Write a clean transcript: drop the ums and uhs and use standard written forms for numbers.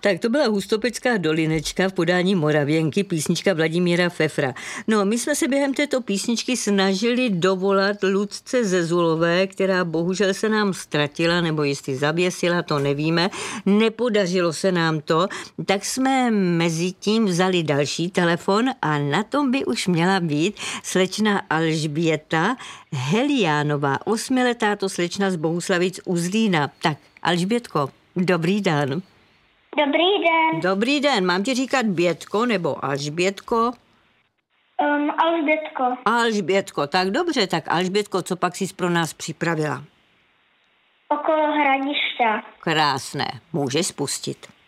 Tak to byla Hustopecká dolinečka v podání Moravěnky, písnička Vladimíra Fefra. No, my jsme se během této písničky snažili dovolat Lucce Zezulové, která bohužel se nám ztratila, nebo jestli zavěsila, to nevíme. Nepodařilo se nám to, tak jsme mezi tím vzali další telefon a na tom by už měla být slečna Alžběta Heliánová, 8letá to slečna z Bohuslavic u Zlína. Tak, Alžbětko, dobrý den. Dobrý den. Dobrý den, mám ti říkat Bětko nebo Alžbětko? Alžbětko. Alžbětko, tak dobře, tak Alžbětko, co pak jsi pro nás připravila? Okolo Hradišťa. Krásné, můžeš spustit.